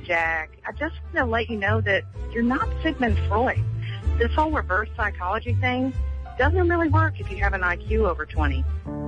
Jack. I just want to let you know that you're not Sigmund Freud. This whole reverse psychology thing doesn't really work if you have an IQ over 20.